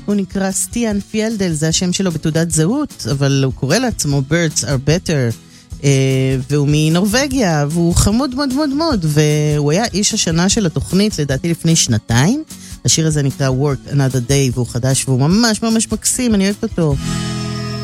הוא נקרא סטיאן פיאלדל, זה השם שלו בתעודת זהות, אבל הוא קורא לעצמו Birds are better, והוא מנורווגיה, והוא חמוד מאוד מאוד מאוד, והוא היה איש השנה של התוכנית, לדעתי לפני 2 השיר הזה נקרא Work Another Day, והוא חדש, והוא ממש ממש מקסים, אני אוהבת אותו.